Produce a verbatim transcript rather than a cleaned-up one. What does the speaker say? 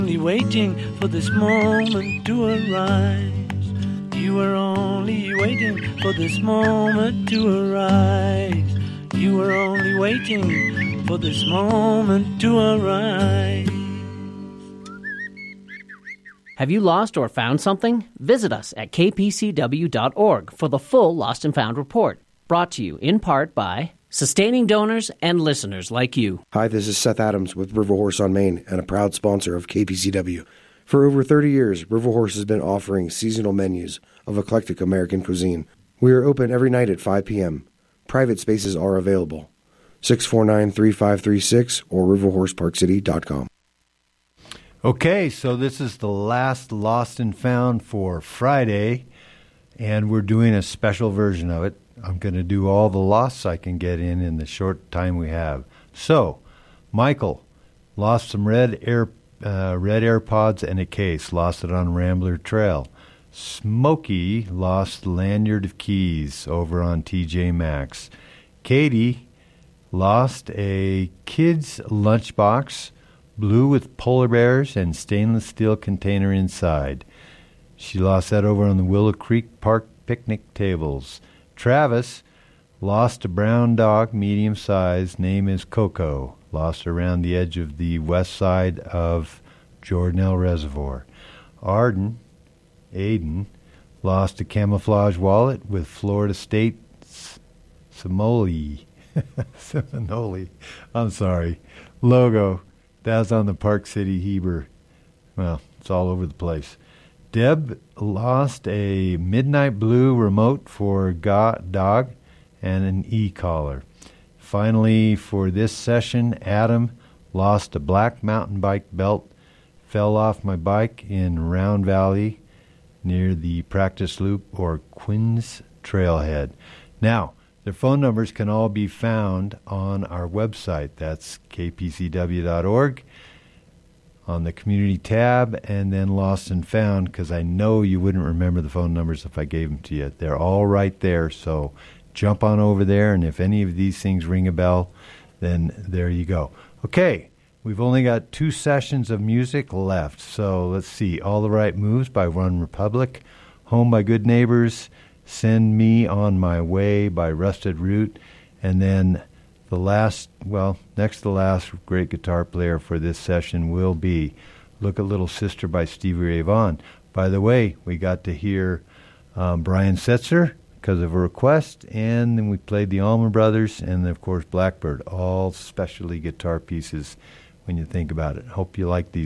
only waiting for this moment to arise. You were only waiting for this moment to arise. You were only waiting for this moment to arise. Have you lost or found something? Visit us at k p c w dot org for the full Lost and Found report. Brought to you in part by sustaining donors and listeners like you. Hi, this is Seth Adams with River Horse on Main and a proud sponsor of K P C W. For over thirty years, River Horse has been offering seasonal menus of eclectic American cuisine. We are open every night at five p.m. Private spaces are available. six four nine, three five three six or river horse park city dot com. Okay, so this is the last Lost and Found for Friday, and we're doing a special version of it. I'm going to do all the losts I can get in in the short time we have. So, Michael lost some red air, uh, red AirPods and a case. Lost it on Rambler Trail. Smokey lost the lanyard of keys over on T J Maxx. Katie lost a kid's lunchbox, blue with polar bears and stainless steel container inside. She lost that over on the Willow Creek Park picnic tables. Travis lost a brown dog, medium size. Name is Coco. Lost around the edge of the west side of Jordanelle Reservoir. Arden, Aiden, lost a camouflage wallet with Florida State Seminole. Seminole. I'm sorry. Logo. That's on the Park City Heber. Well, it's all over the place. Deb lost a midnight blue remote for Go- dog and an e-collar. Finally, for this session, Adam lost a black mountain bike belt, fell off my bike in Round Valley near the practice loop or Quinn's Trailhead. Now, their phone numbers can all be found on our website. That's k p c w dot org on the community tab, and then Lost and Found, because I know you wouldn't remember the phone numbers if I gave them to you. They're all right there, so jump on over there, and if any of these things ring a bell, then there you go. Okay, we've only got two sessions of music left, so let's see. All the Right Moves by One Republic, Home by Good Neighbors, Send Me on My Way by Rusted Root, and then the last, well, next to last great guitar player for this session will be Look a Little Sister by Stevie Ray Vaughan. By the way, we got to hear um, Brian Setzer because of a request, and then we played the Allman Brothers, and of course Blackbird, all specialty guitar pieces when you think about it. Hope you like these.